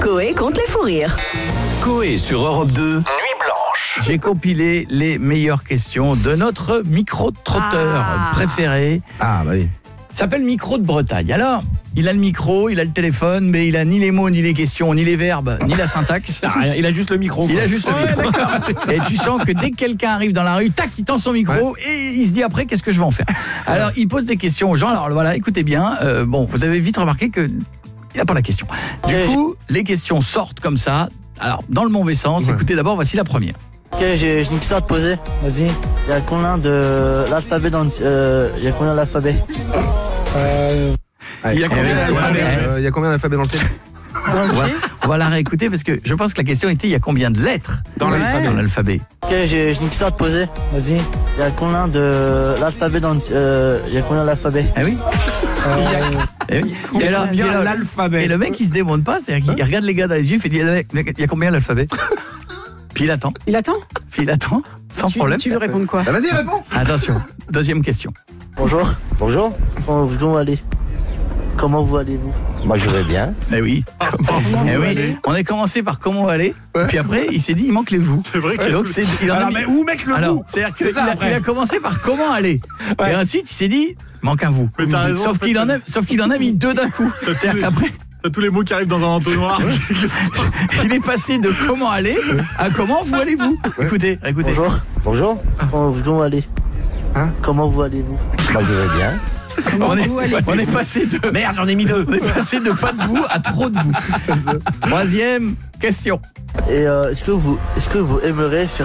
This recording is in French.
Coé contre les fous rires. Coé sur Europe 2, Nuit Blanche. J'ai compilé les meilleures questions de notre micro-trotteur préféré. Ah, bah oui. S'appelle Micro de Bretagne. Alors, il a le micro, il a le téléphone, mais il a ni les mots, ni les questions, ni les verbes, ni la syntaxe. Il a juste le micro. Il a juste le micro. Et tu sens que dès que quelqu'un arrive dans la rue, tac, il tend son micro et il se dit après, qu'est-ce que je vais en faire? Alors, il pose des questions aux gens. Alors voilà, écoutez bien. Bon, vous avez vite remarqué que il n'a pas la question. Du coup, les questions sortent comme ça. Alors, dans le mauvais sens, écoutez d'abord, voici la première. Ok, j'ai une question à te poser. Vas-y. Il y a combien de l'alphabet dans il y a combien d'alphabet? Il y a combien d'alphabets? Il y a combien d'alphabets dans le ciel? On va la réécouter parce que je pense que la question était il y a combien de lettres dans l'alphabet? Ok, j'ai une question à te poser. Vas-y. Il y a combien de l'alphabet dans il y a combien d'alphabet? Ah oui. Il y a bien l'alphabet. Et le mec il se démonte pas, c'est-à-dire qu'il regarde les gars dans les yeux, il fait il y a combien l'alphabet? Puis il attend. Il attend? Puis il attend, sans problème. Tu veux répondre quoi? Bah vas-y, réponds. Attention, deuxième question. Bonjour. Bonjour. Comment allez? Comment vous allez-vous? Moi je vais bien. Eh oui. On a commencé par comment aller, puis après il s'est dit il manque les vous. C'est vrai que donc il en a mis... mais où mettre le vous? C'est-à-dire qu'il a commencé par comment aller. Et ensuite il s'est dit manque un vous. Mais t'as raison, sauf qu'il en a mis deux d'un coup. C'est-à-dire qu'après t'as tous les mots qui arrivent dans un entonnoir. il est passé de comment aller à comment vous allez-vous. Écoutez. Bonjour. Bonjour. Comment allez? Comment vous allez-vous? Moi je vais bien. On est passé de... Merde, j'en ai mis deux. On est passé de pas de vous à trop de vous. Troisième question. Et est-ce que vous aimeriez faire